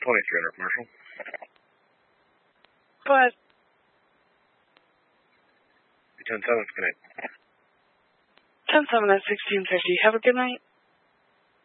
2300 commercial. Go ahead. 10-7, connect. 10-7 at 1650. Have a good night.